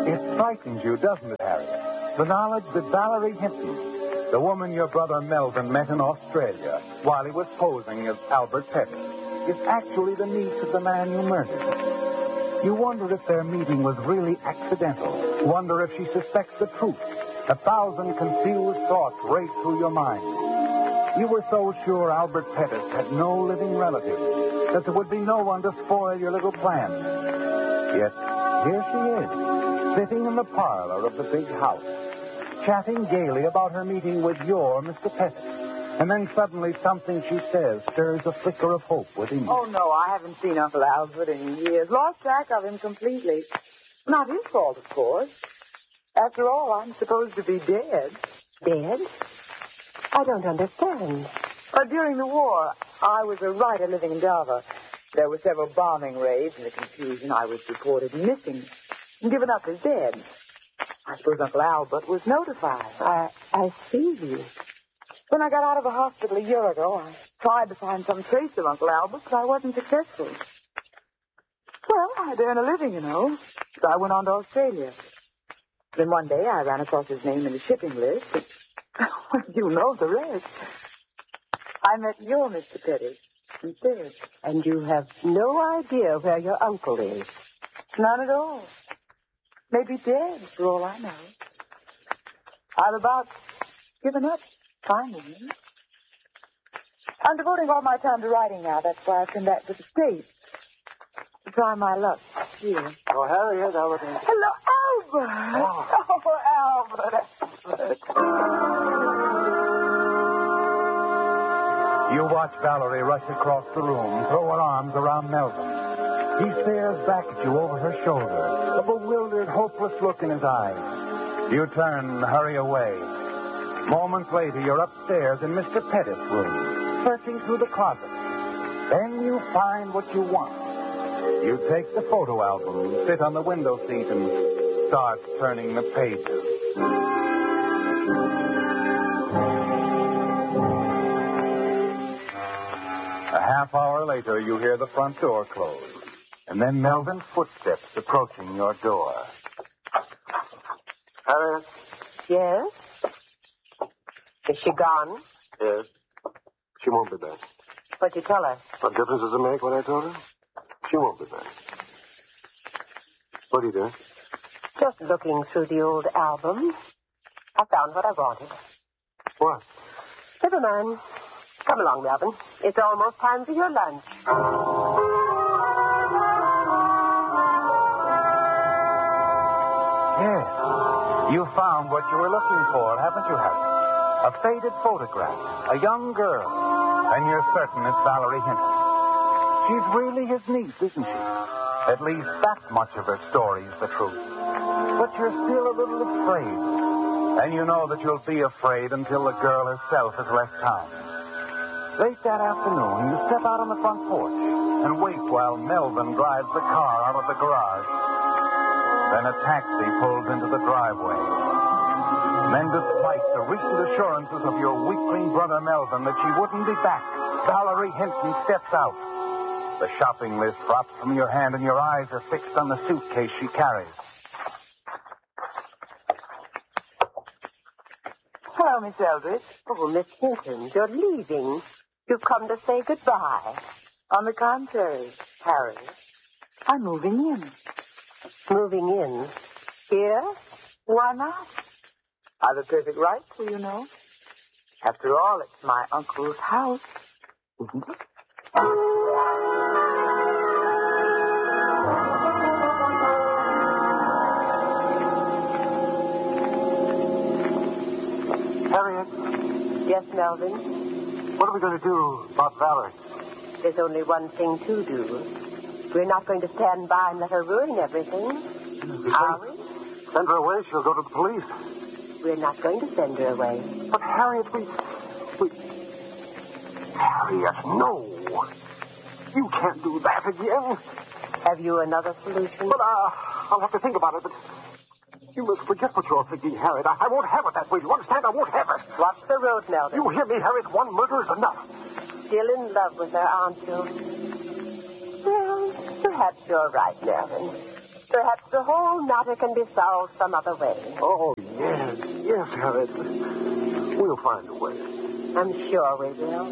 It frightens you, doesn't it, Harriet? The knowledge that Valerie Hinton, the woman your brother Melvin met in Australia while he was posing as Albert Pettit, is actually the niece of the man you murdered. You wonder if their meeting was really accidental. Wonder if she suspects the truth. 1,000 confused thoughts race through your mind. You were so sure Albert Pettit had no living relatives, that there would be no one to spoil your little plan. Yet, here she is, sitting in the parlor of the big house, chatting gaily about her meeting with your Mr. Pettit. And then suddenly something she says stirs a flicker of hope within you. Oh, no, I haven't seen Uncle Albert in years. Lost track of him completely. Not his fault, of course. After all, I'm supposed to be dead. Dead? I don't understand. During the war, I was a writer living in Java. There were several bombing raids. In the confusion, I was reported missing and given up as dead. I suppose Uncle Albert was notified. I see. When I got out of the hospital a year ago, I tried to find some trace of Uncle Albert, but I wasn't successful. Well, I had to earn a living, you know, so I went on to Australia. Then one day I ran across his name in the shipping list, and well, you know the rest. I met your Mr. Pettit instead. And you have no idea where your uncle is? None at all. Maybe dead, for all I know. I've about given up finding him. I'm devoting all my time to writing now. That's why I've come back to the States to try my luck here. Oh, Harriet, Albert. Hello, Albert. Oh, Albert. You watch Valerie rush across the room, throw her arms around Melvin. He stares back at you over her shoulder, a bewildered, hopeless look in his eyes. You turn and hurry away. Moments later, you're upstairs in Mr. Pettit's room, searching through the closet. Then you find what you want. You take the photo album, sit on the window seat, and start turning the pages. A half hour later, you hear the front door close, and then Melvin's footsteps approaching your door. Harriet? Yes? Is she gone? Yes. She won't be back. What'd you tell her? What difference does it make what I told her? She won't be back. What are you doing? Just looking through the old album. I found what I wanted. What? Never mind. Come along, Melvin. It's almost time for your lunch. Yes. You found what you were looking for, haven't you, Harry? A faded photograph, a young girl, and you're certain it's Valerie Hinton. She's really his niece, isn't she? At least that much of her story is the truth. But you're still a little afraid. And you know that you'll be afraid until the girl herself has left town. Late that afternoon, you step out on the front porch and wait while Melvin drives the car out of the garage. Then a taxi pulls into the driveway. And then, despite the recent assurances of your weakling brother Melvin that she wouldn't be back, Valerie Hinton steps out. The shopping list drops from your hand and your eyes are fixed on the suitcase she carries. Hello, Miss Eldridge. Oh, Miss Hinton, you're leaving. You've come to say goodbye. On the contrary, Harry, I'm moving in. Moving in? Here? Why not? I've a perfect right to, you know. After all, it's my uncle's house, isn't it? Harriet? Yes, Melvin? What are we going to do about Valerie? There's only one thing to do. We're not going to stand by and let her ruin everything. Are we? Send her away, she'll go to the police. We're not going to send her away. But Harriet, we... Harriet, no. You can't do that again. Have you another solution? But I'll have to think about it, but... You must forget what you're thinking, Harriet. I won't have it that way. You understand? I won't have it. Watch the road, Melvin. You hear me, Harriet? One murder is enough. Still in love with her, aren't you? Well, perhaps you're right, Melvin. Perhaps the whole matter can be solved some other way. Oh, yes. Yes, Harriet. We'll find a way. I'm sure we will.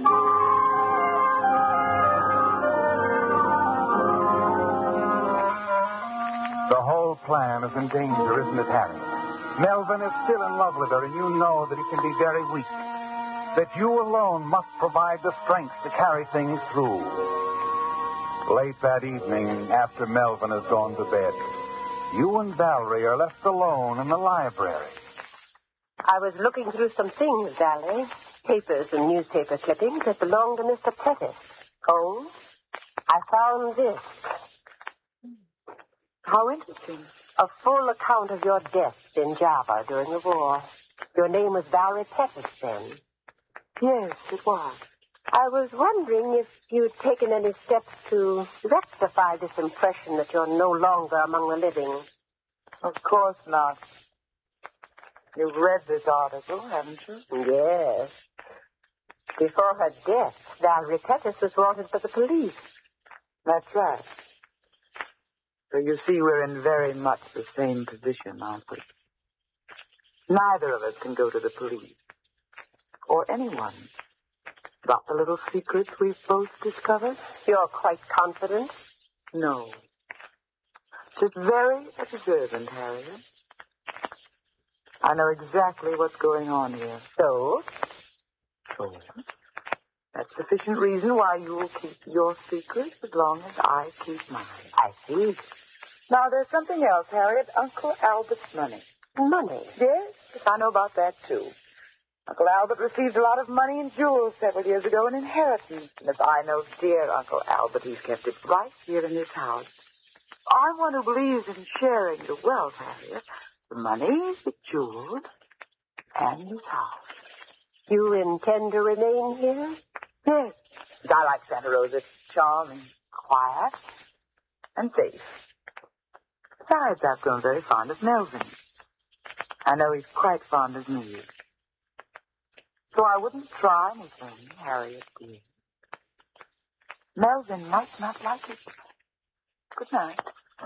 The whole plan is in danger, isn't it, Harry? Melvin is still in love with her, and you know that he can be very weak. That you alone must provide the strength to carry things through. Late that evening, after Melvin has gone to bed, you and Valerie are left alone in the library. I was looking through some things, Valerie. Papers and newspaper clippings that belonged to Mr. Pettis. Oh, I found this. How interesting. A full account of your death in Java during the war. Your name was Valerie Pettis then. Yes, it was. I was wondering if you'd taken any steps to rectify this impression that you're no longer among the living. Of course not. You've read this article, haven't you? Yes. Before her death, Valerie Pettis was wanted by the police. That's right. So you see, we're in very much the same position, aren't we? Neither of us can go to the police. Or anyone. About the little secrets we've both discovered? You're quite confident? No. Just very observant, Harriet. I know exactly what's going on here. So? That's sufficient reason why you will keep your secret as long as I keep mine. I see. Now, there's something else, Harriet. Uncle Albert's money. Money? Yes, I know about that, too. Uncle Albert received a lot of money in jewels several years ago, an inheritance. And as I know dear Uncle Albert, he's kept it right here in his house. I'm one who believes in sharing the wealth, Harriet. The money, the jewels, and his house. You intend to remain here? Yes. I like Santa Rosa. It's charming, quiet, and safe. Besides, I've grown very fond of Melvin. I know he's quite fond of me. So I wouldn't try anything, Harriet, dear. Melvin might not like it. Good night.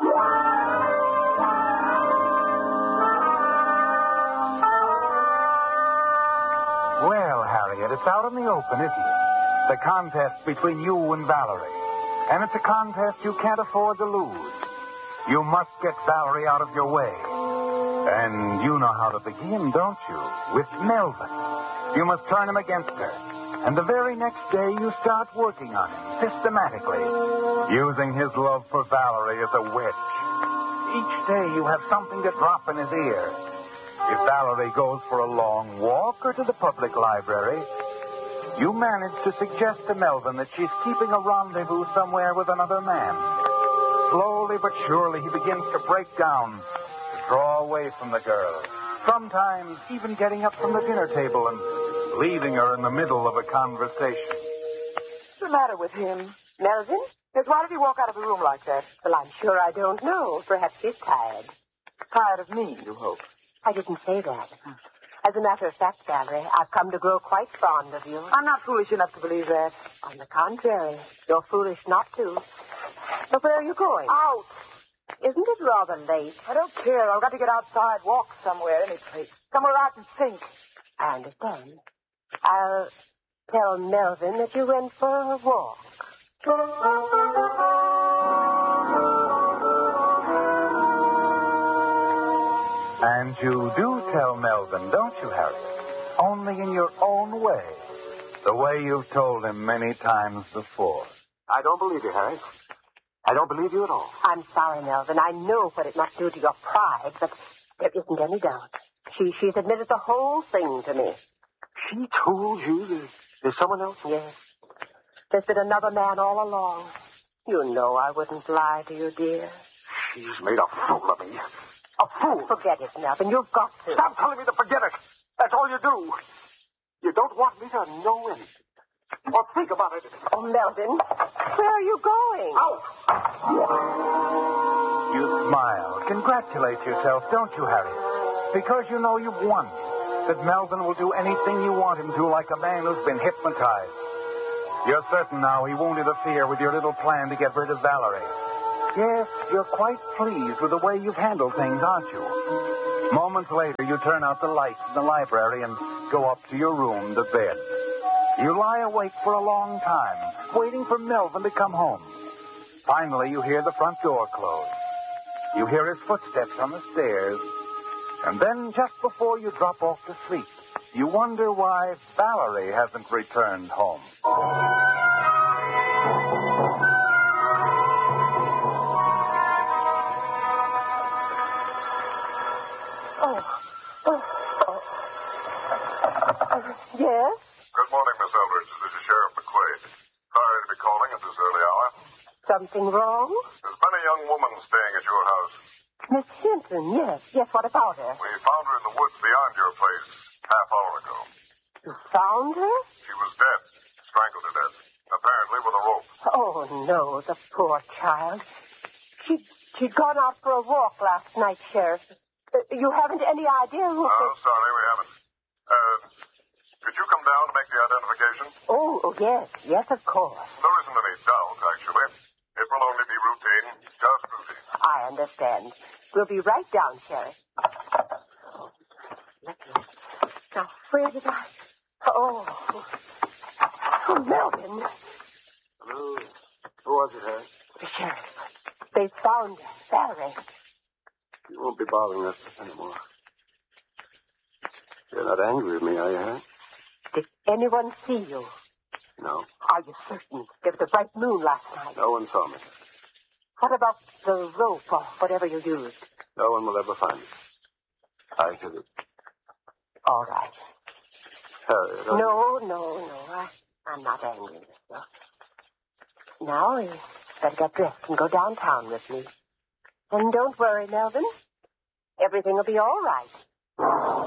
Well, Harriet, it's out in the open, isn't it? The contest between you and Valerie. And it's a contest you can't afford to lose. You must get Valerie out of your way. And you know how to begin, don't you? With Melvin. You must turn him against her. And the very next day, you start working on him, systematically, using his love for Valerie as a wedge. Each day, you have something to drop in his ear. If Valerie goes for a long walk or to the public library, you manage to suggest to Melvin that she's keeping a rendezvous somewhere with another man. Slowly but surely, he begins to break down, to draw away from the girl. Sometimes even getting up from the dinner table and leaving her in the middle of a conversation. What's the matter with him? Melvin? Yes, why did he walk out of the room like that? Well, I'm sure I don't know. Perhaps he's tired. Tired of me, you hope? I didn't say that. As a matter of fact, Valerie, I've come to grow quite fond of you. I'm not foolish enough to believe that. On the contrary, you're foolish not to. But where are you going? Out. Isn't it rather late? I don't care. I've got to get outside, walk somewhere, any place. Somewhere I can think. I understand. I'll tell Melvin that you went for a walk. And you do tell Melvin, don't you, Harriet? Only in your own way. The way you've told him many times before. I don't believe you, Harry. I don't believe you at all. I'm sorry, Melvin. I know what it must do to your pride, but there isn't any doubt. She's admitted the whole thing to me. She told you there's someone else? Yes. There's been another man all along. You know I wouldn't lie to you, dear. She's made a fool of me. A fool. Forget it, Melvin. You've got to. Stop telling me to forget it. That's all you do. You don't want me to know anything. Or think about it. Oh, Melvin, where are you going? Out. You smile. Congratulate yourself, don't you, Harriet? Because you know you've won. That Melvin will do anything you want him to, like a man who's been hypnotized. You're certain now he won't interfere with your little plan to get rid of Valerie. Yes, you're quite pleased with the way you've handled things, aren't you? Moments later, you turn out the lights in the library and go up to your room, to bed. You lie awake for a long time, waiting for Melvin to come home. Finally, you hear the front door close. You hear his footsteps on the stairs. And then, just before you drop off to sleep, you wonder why Valerie hasn't returned home. Yes? Good morning, Miss Eldridge. This is Sheriff McQuaid. Sorry to be calling at this early hour. Something wrong? There's been a young woman staying at your house. Miss Hinton, yes. Yes, what about her? We found her in the woods beyond your place half hour ago. You found her? She was dead, strangled to death, apparently with a rope. Oh, no, the poor child. She'd gone out for a walk last night, Sheriff. You haven't any idea who... No, sorry, we haven't. Could you come down to make the identification? Oh, yes. Yes, of course. There isn't any doubt, actually. It will only be routine, just routine. I understand. We'll be right down, Sheriff. Now, where did I... Oh, Melvin. Hello. Who was it, Harry? The sheriff. They found Valerie. You won't be bothering us anymore. You're not angry with me, are you, Harry? Did anyone see you? No. Are you certain? There was a bright moon last night. No one saw me. What about the rope or whatever you used? No one will ever find it. I hid it. All right. Harry, No. I'm not angry with you. Now, you better get dressed and go downtown with me. And don't worry, Melvin. Everything will be all right.